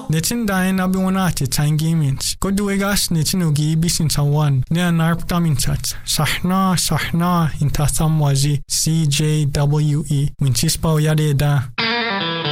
Netin dahin abi wanati tangimint. Koduegas netin ugi bisin tawan. Nea narptamintat. Sahna intasam wazi CJWE. Winchispa yade da.